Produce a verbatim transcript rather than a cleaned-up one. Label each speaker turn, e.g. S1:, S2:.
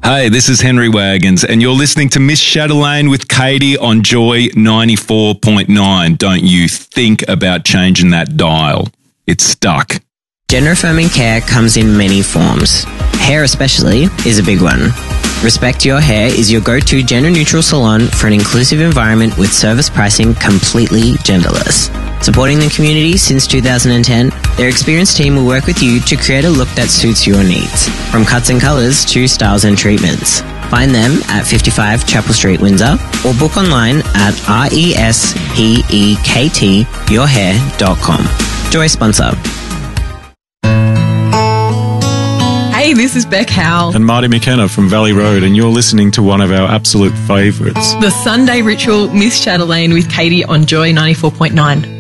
S1: Hey, this is Henry Wagons, and you're listening to Miss Chatelaine with Katie on Joy ninety-four point nine. Don't you think about changing that dial. It's stuck.
S2: Gender affirming care comes in many forms. Hair especially is a big one. Respect Your Hair is your go-to gender-neutral salon for an inclusive environment with service pricing completely genderless. Supporting the community since two thousand ten, their experienced team will work with you to create a look that suits your needs, from cuts and colours to styles and treatments. Find them at fifty-five Chapel Street, Windsor, or book online at respect your hair dot com. Joy sponsor.
S3: Hey, this is Beck Howell
S4: and Marty McKenna from Valley Road, and you're listening to one of our absolute favourites,
S3: The Sunday Ritual, Miss Chatelaine with Katie on Joy ninety-four point nine.